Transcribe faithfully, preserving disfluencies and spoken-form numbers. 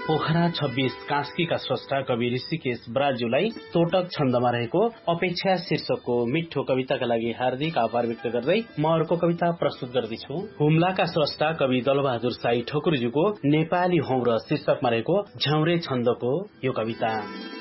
पोखरा छब्बीस कास्कीका स्रष्टा कवि ऋषिकेश बराजुलाई तोटक छन्दमा रहेको अपेक्षा शीर्षकको मिठो कविताका लागि हार्दिक आभार व्यक्त गर्दै म अर्को कविता प्रस्तुत गर्दैछु। हुम्लाका स्रष्टा कवि दलबहादुर साई ठकुरीज्यूको नेपाली हौं र शीर्षकमा रहेको झ्याउरे छन्दको यो कविता।